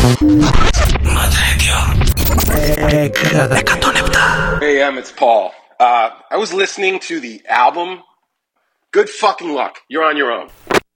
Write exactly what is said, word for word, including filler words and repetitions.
Hey, Em, it's Paul. Uh, I was listening to the album. Good fucking luck. You're on your own.